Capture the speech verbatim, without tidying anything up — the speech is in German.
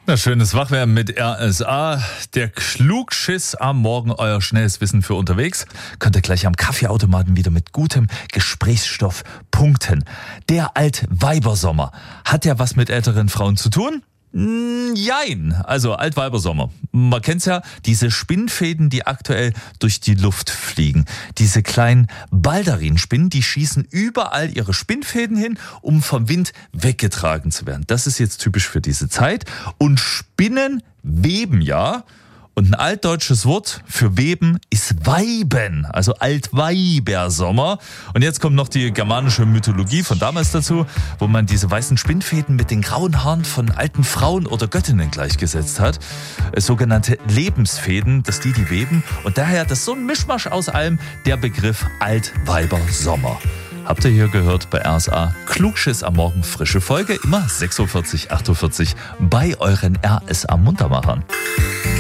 Na, schönes Wachwerden mit R S A. Der Klugschiss am Morgen, euer schnelles Wissen für unterwegs. Könnt ihr gleich am Kaffeeautomaten wieder mit gutem Gesprächsstoff punkten. Der Altweibersommer. Hat ja was mit älteren Frauen zu tun? Jein, also Altweibersommer. Man kennt's ja, diese Spinnfäden, die aktuell durch die Luft fliegen. Diese kleinen Baldachinspinnen, die schießen überall ihre Spinnfäden hin, um vom Wind weggetragen zu werden. Das ist jetzt typisch für diese Zeit. Und Spinnen weben ja. Und ein altdeutsches Wort für weben ist Weiben, also Altweibersommer. Und jetzt kommt noch die germanische Mythologie von damals dazu, wo man diese weißen Spinnfäden mit den grauen Haaren von alten Frauen oder Göttinnen gleichgesetzt hat. Sogenannte Lebensfäden, dass die die weben. Und daher, das ist so ein Mischmasch aus allem, der Begriff Altweibersommer. Habt ihr hier gehört bei R S A? Klugschiss am Morgen, frische Folge, immer sechs Uhr vierzig, acht Uhr vierzig bei euren R S A Muntermachern.